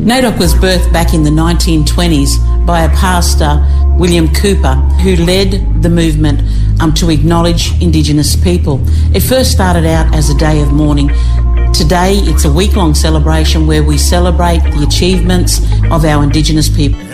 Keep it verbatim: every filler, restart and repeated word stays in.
NAIDOC was birthed back in the nineteen twenties by a pastor, William Cooper, who led the movement um, to acknowledge Indigenous people. It first started out as a day of mourning. Today, it's a week-long celebration where we celebrate the achievements of our Indigenous people.